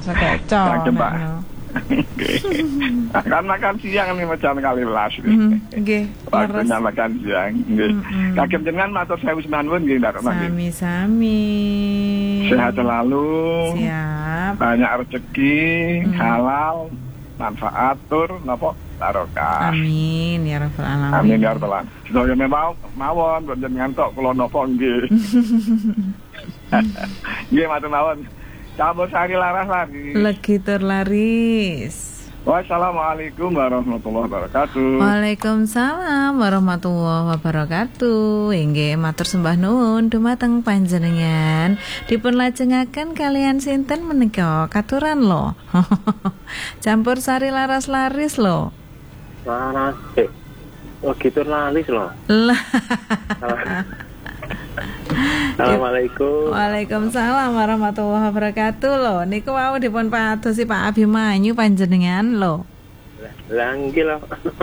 sekeco. Coba. Kan makan siang nih macam kali belas. Nggih. Waktunya makan siang. Nggih. Kagem jenengan matur sewu nuwun nggih Ndak Roma. Sami-sami. Sehat selalu. Siap. Banyak rezeki, halal, manfaat tur napa barokah. Amin ya rabbal alamin. Amin ya rabbal alamin. Sedaya mawon jenengan tok kula napa nggih. Nggih matur mawon. Campur sari laras lari. Legi terlaris. Wassalamualaikum warahmatullahi wabarakatuh. Waalaikumsalam warahmatullahi wabarakatuh. Inggih matur sembah nuwun dumateng panjenengan. Dipun lajengaken kalian sinten menika katuran lho. Campur sari laras laris lho. Laras. Oh gitu laris lho. Assalamualaikum. Waalaikumsalam warahmatullahi wabarakatuh lho. Niku wau dipun padosi Pak Abimanyu panjenengan lho. Lah nggih lho.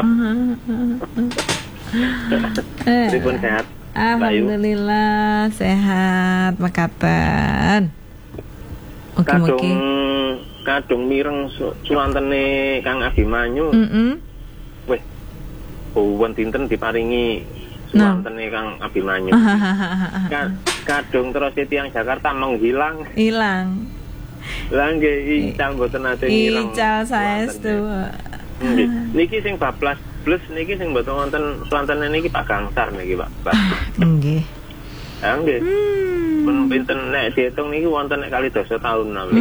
Dipun sehat. Alhamdulillah sehat mekaten. Mugi-mugi kadung mireng suwantene Kang Abimanyu. Weh. Buwan dinten diparingi suwantene Kang Abimanyu. Kadung terus tiyang Jakarta menghilang. Hilang. Lah nggih ical mboten nate ngilang. Ical saestu. Niki sing bablas plus niki sing mboten wonten suwantene niki Pak Gangsar niki Pak. Nggih. Ah nggih. Men pinten nek diitung niki wonten nek kali 12 tahun nami.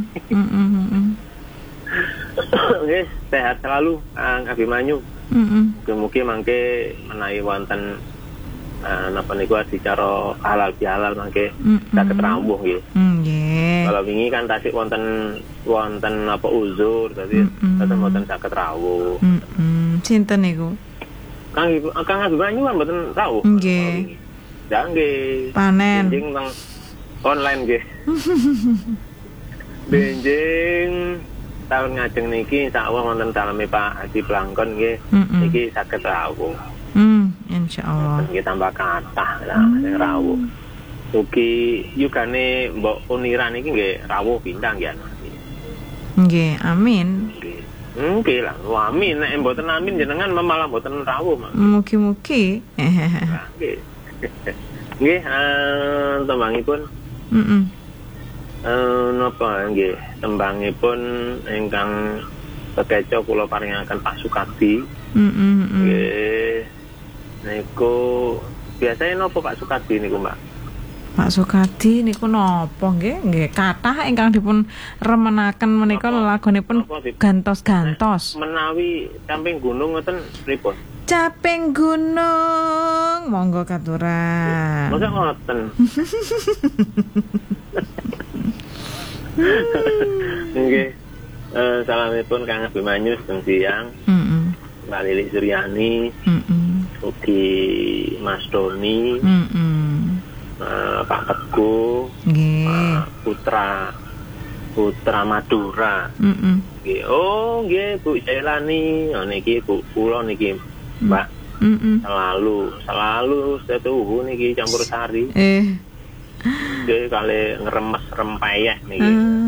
Nggih, sehat selalu Kang Abimanyu. Mugi mangke menawi wonten napa niku adicara halal bihalal mangke saged rawuh nggih. Nggih. Kalau wingi kan tasik wonten apa uzur dadi mboten saged rawuh. Sinten niku? Kang Abimanyu kan mboten rawuh. Nggih. Ya nggih. Panen. Benjing nang online nggih. Benjing tahun ngajeng niki insyaallah wonten salame Pak Haji Blangkon nggih niki saged rawuh. Insyaallah. Nggih tambah kathah lah sing rawuh. Ugi yugane Mbok Uniran iki nggih rawuh bintang nggih. Nggih, amin. Nggih lah, amin. Nek mboten amin jenengan malah mboten rawuh, Mas. Mugi-mugi. Nggih. Nggih, tembangipun. Napa nggih tembangipun ingkang kekeco kula paringaken Pak Sukadi. Nggih. Niku biasanya napa Pak Sukadi niku, Mbak? Pak Sukadi niku napa nggih? Nggih kathah ingkang dipun remenaken menika lelagonipun gantos-gantos. Menawi camping gunung ngoten pripun? Caping gunung, monggo katuran. Masa ngoten. Nggih. Salamipun Kang Abimanyu sedang siang. Mbak Lili Suryani. Ugi Mas Doni. Pak Teguh. Nggih. Putra Madura. Nggih. Oh, nggih Bu Celani. Oh niki Bu kula niki Mbak. Selalu setuhu niki campur sari. Nggih kali ngremes rempeyek niki.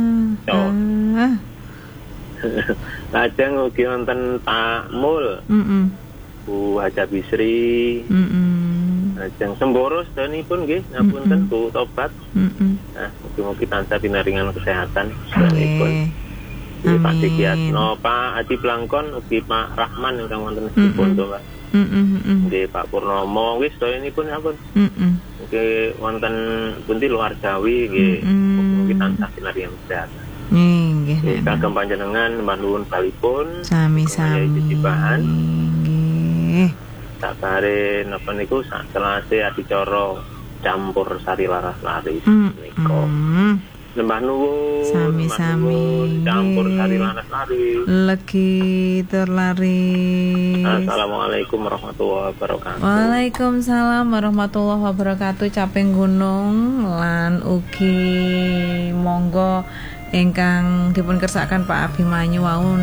Lajeng ugi wonten Pak Mul. Bu Haja Bisri. Lajeng Semboro sedanipun nggih ngapunten Bu Tobat. Nah, mugi-mugi tansah pinaringan kesehatan sedanipun. Nggih Pak Dikiatno, Pak Haji Blangkon ugi Pak Rahman ingkang wonten dipun to, Pak. Nggih Pak Purnomo wis sedanipun sampun. Nggih wonten pundi luar Jawi nggih mugi tansah pinaringan kesehatan. Nggih. Kagem panjenengan mbah nuwun balipun sami-sami. Nggih. Sabare napa niku sakelase adicara campur sari laras laris niku. Lembah nuwun sami-sami campur sari laras laris. Legi terlaris. Assalamualaikum warahmatullahi wabarakatuh. Waalaikumsalam warahmatullahi wabarakatuh. Caping gunung lan ugi monggo ingkang dipun kersakaken Pak Abimanyu wau